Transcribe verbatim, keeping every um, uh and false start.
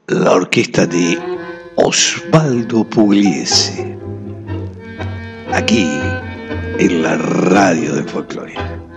la orquesta de Osvaldo Pugliese, aquí en la radio de folclore.